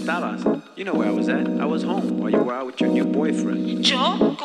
estabas? You know where I was at. I was home while you were out with your new boyfriend. ¿Yo?